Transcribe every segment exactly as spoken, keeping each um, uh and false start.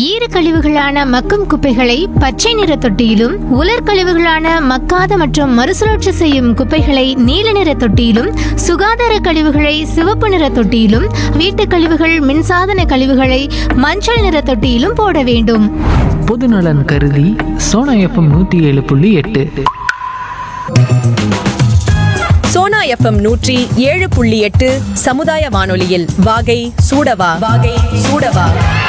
ஈர கழிவுகளான மக்கும் குப்பைகளை பச்சை நிற தொட்டியிலும், உலர் கழிவுகளான மக்காத மற்றும் மறுசுழற்சி செய்யும் குப்பைகளை நீல நிற தொட்டியிலும், சுகாதார கழிவுகளை சிவப்பு நிற தொட்டியிலும், வீட்டு கழிவுகள் மின்சாதன கழிவுகளை மஞ்சள் நிற தொட்டியிலும் போட வேண்டும். பொதுநலன் கருதி சோனா எஃப்எம் நூற்றி ஏழு புள்ளி எட்டு. சோனா எஃப்எம் நூற்றி ஏழு புள்ளி எட்டு சமுதாய வானொலியில் வாகை சூடவா வாகை சூடவா.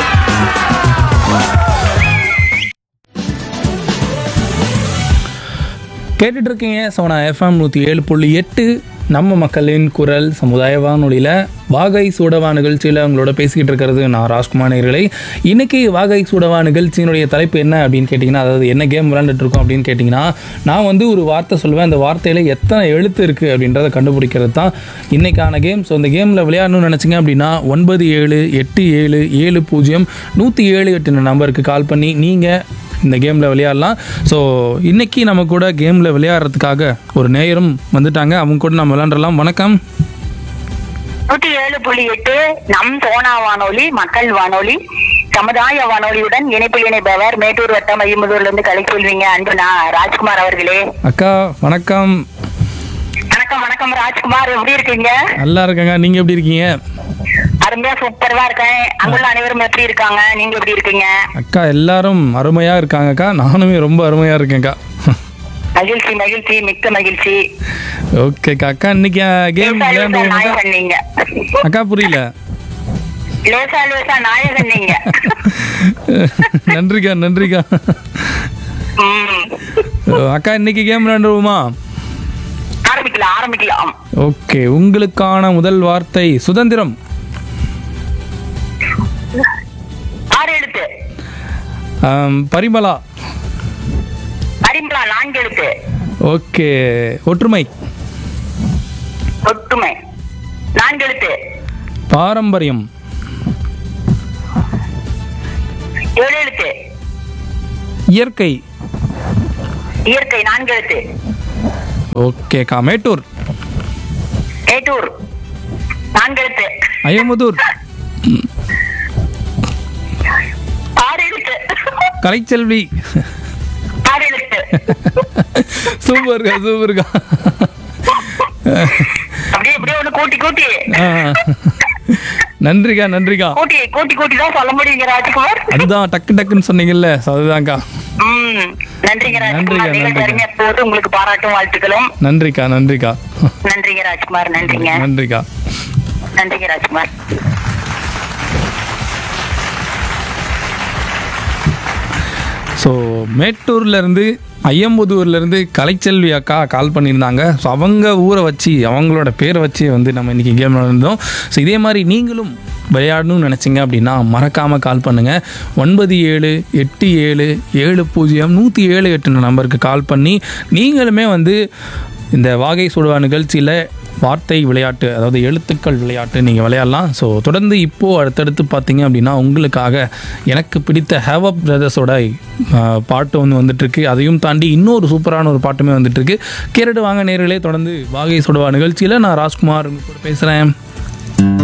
கேட்டுட்டு இருக்கீங்க சோனா எஃப்எம் நூற்றி ஏழு புள்ளி எட்டு நம்ம மக்களின் குரல் சமுதாய வானொலியில் வாகை சூடவா நிகழ்ச்சியில் அவங்களோட பேசிக்கிட்டு இருக்கிறது நான் ராஜ்குமார் நேயர்களே. இன்றைக்கி வாகை சூடவா நிகழ்ச்சியினுடைய தலைப்பு என்ன அப்படின்னு கேட்டிங்கன்னா, அதாவது என்ன கேம் விளையாண்டுட்டு இருக்கோம் அப்படின்னு கேட்டிங்கன்னா, நான் வந்து ஒரு வார்த்தை சொல்லுவேன், அந்த வார்த்தையில் எத்தனை எழுத்து இருக்குது அப்படின்றத கண்டுபிடிக்கிறது தான் இன்றைக்கான கேம். ஸோ இந்த கேமில் விளையாடணும்னு நினச்சிங்க அப்படின்னா ஒன்பது ஏழு எட்டு ஏழு ஏழு பூஜ்ஜியம் நூற்றி ஏழு எட்டு நம்பருக்கு கால் பண்ணி நீங்கள் இந்த கேமில் விளையாடலாம். ஸோ இன்றைக்கி நம்ம கூட கேமில் விளையாடுறதுக்காக ஒரு நேயரும் வந்துட்டாங்க, அவங்க கூட நம்ம விளையாண்டுடலாம். வணக்கம். நூற்றி ஏழு புள்ளி எட்டு நம் சோனா வானொலி மக்கள் வானொலி சமுதாய வானொலியுடன் இணைப்பு இணைப்பவர் மேட்டூர் வட்டம் ஐம்பதூர்ல இருந்து கலை சொல்வீங்க அன்பு நான் ராஜ்குமார் அவர்களே. அக்கா வணக்கம். வணக்கம் வணக்கம் ராஜ்குமார், எப்படி இருக்கீங்க? நல்லா இருக்கேங்க, நீங்கள் எப்படி இருக்கீங்க? அருமையா சூப்பரா இருக்கேன். அங்குள்ள அனைவரும் எப்படி இருக்காங்க? நீங்க எப்படி இருக்கீங்க? அக்கா எல்லாரும் அருமையாக இருக்காங்கக்கா, நானுமே ரொம்ப அருமையாக இருக்கேன்க்கா. மகிழ்ச்சி மகிழ்ச்சி மிக்க மகிழ்ச்சி. ஓகேக்கா. அக்கா இன்னைக்கு கேம் நாயகன் நீங்க. அக்கா புரியல. லேசா லேசா நாயகன் நீங்க. நன்றிக்கா நன்றிக்கா. அக்கா இன்னைக்கு கேம் விளையாண்டுருவோமா? ஆரம்பிக்கலாம் ஆரம்பிக்கலாம். ஓகே, உங்களுக்கான முதல் வார்த்தை சுதந்திரம். ஆறு எழுத்து. பரிமளா. பரிமளா நான்கு எழுத்து. ஓகே, ஒற்றுமை. ஒற்றுமை நான்கு எழுத்து. பாரம்பரியம். ஏழு எழுத்து. இயற்கை. இயற்கை நான்கு எழுத்து. ஓகேக்கா. மேட்டூர். மேட்டூர் நான்கு எழுத்து. அயமுதூர். ஆறு எழுத்து. கலைச்செல்வி. ஆறு எழுத்து. சூப்பர்க்கா சூப்பர்க்கா. அப்படியே அப்படியே ஒண்ணு கூட்டி கூட்டி. நன்றிக்கா நன்றிக்கா. கூட்டி கூட்டி கூட்டி தான் சொல்ல முடியுங்க ராஜ்குமார். அதுதான் டக்கு டக்குன்னு சொன்னீங்கல்ல, அதுதான்க்கா. ம் நன்றிங்க ராஜ்குமார். நீங்கள் எப்போது உங்களுக்கு பாராட்டும் வாழ்த்துக்களும். நன்றிக்கா நன்றிக்கா. நன்றிங்க ராஜ்குமார். நன்றிங்க நன்றிக்கா. நன்றிங்க ராஜ்குமார். ஸோ மேட்டூர்லேருந்து ஐயம்புதூர்லேருந்து கலைச்செல்வி அக்கா கால் பண்ணியிருந்தாங்க. ஸோ அவங்க ஊரை வச்சு அவங்களோட பேரை வச்சு வந்து நம்ம இன்றைக்கி கேம் விளையாண்டோம். ஸோ இதே மாதிரி நீங்களும் விளையாடணும்னு நினச்சிங்க அப்படின்னா மறக்காமல் கால் பண்ணுங்கள். ஒன்பது ஏழு எட்டு ஏழு ஏழு பூஜ்ஜியம் நூற்றி ஏழு எட்டு நம்பருக்கு கால் பண்ணி நீங்களுமே வந்து இந்த வாகை சுடுவா நிகழ்ச்சியில் வார்த்தை விளையாட்டு, அதாவது எழுத்துக்கள் விளையாட்டு நீங்கள் விளையாடலாம். ஸோ தொடர்ந்து இப்போது அடுத்தடுத்து பார்த்தீங்க அப்படின்னா உங்களுக்காக எனக்கு பிடித்த ஹேவ் அப் பிரதர்ஸோட பாட்டு வந்து வந்துட்டுருக்கு. அதையும் தாண்டி இன்னொரு சூப்பரான ஒரு பாட்டுமே வந்துட்டுருக்கு. கேட்டுட்டு வாங்க நேர்களே. தொடர்ந்து வாகை சுடுவா நிகழ்ச்சியில் நான் ராஜ்குமார் உங்க கூட பேசுகிறேன்.